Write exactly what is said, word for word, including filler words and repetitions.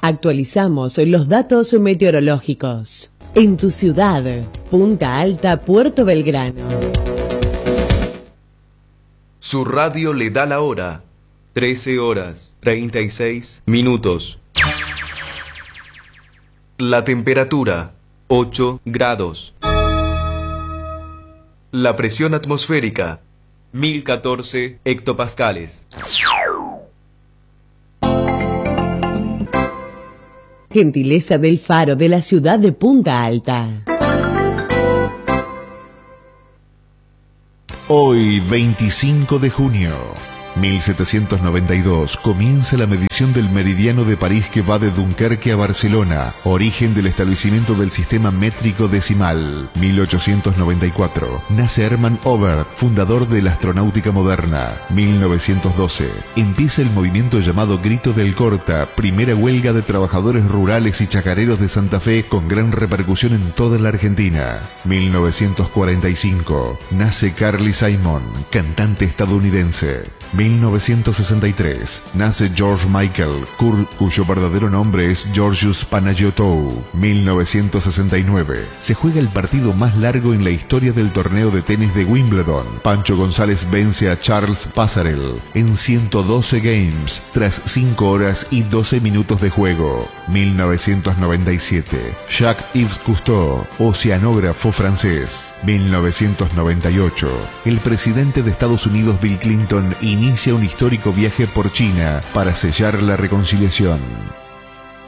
Actualizamos los datos meteorológicos. En tu ciudad, Punta Alta, Puerto Belgrano. Su radio le da la hora. trece horas, treinta y seis minutos. La temperatura, ocho grados. La presión atmosférica, mil catorce hectopascales. Gentileza del Faro de la ciudad de Punta Alta. Hoy, veinticinco de junio, mil setecientos noventa y dos, comienza la medición del meridiano de París que va de Dunkerque a Barcelona, origen del establecimiento del sistema métrico decimal. mil ochocientos noventa y cuatro, nace Hermann Oberth, fundador de la astronáutica moderna. mil novecientos doce, empieza el movimiento llamado Grito del Corta, primera huelga de trabajadores rurales y chacareros de Santa Fe con gran repercusión en toda la Argentina. mil novecientos cuarenta y cinco, nace Carly Simon, cantante estadounidense. mil novecientos sesenta y tres, nace George Michael, cuyo verdadero nombre es Georgios Panagiotou. mil novecientos sesenta y nueve, se juega el partido más largo en la historia del torneo de tenis de Wimbledon. Pancho González vence a Charles Passarell en ciento doce games, tras cinco horas y doce minutos de juego. mil novecientos noventa y siete, Jacques-Yves Cousteau, oceanógrafo francés. mil novecientos noventa y ocho, el presidente de Estados Unidos Bill Clinton inicia un histórico viaje por China para sellar la reconciliación.